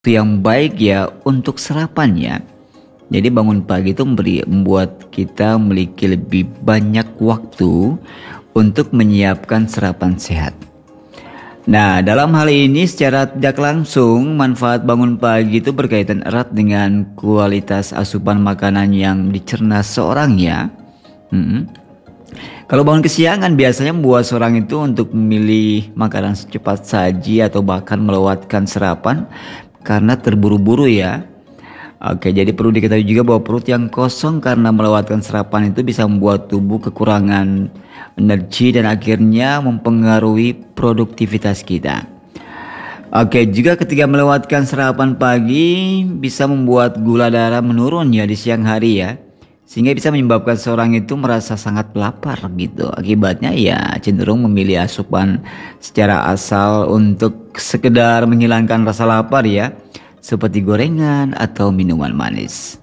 yang baik ya untuk sarapan ya. Jadi bangun pagi itu membuat kita memiliki lebih banyak waktu untuk menyiapkan sarapan sehat. Nah, dalam hal ini secara tidak langsung manfaat bangun pagi itu berkaitan erat dengan kualitas asupan makanan yang dicerna seorang ya. Mm-mm. Kalau bangun kesiangan biasanya membuat seorang itu untuk memilih makanan cepat saji atau bahkan melewatkan sarapan karena terburu-buru ya. Oke, jadi perlu diketahui juga bahwa perut yang kosong karena melewatkan sarapan itu bisa membuat tubuh kekurangan energi dan akhirnya mempengaruhi produktivitas kita. Oke, juga ketika melewatkan sarapan pagi bisa membuat gula darah menurun ya di siang hari ya. Sehingga bisa menyebabkan seorang itu merasa sangat lapar gitu. Akibatnya ya cenderung memilih asupan secara asal untuk sekedar menghilangkan rasa lapar ya. Seperti gorengan atau minuman manis.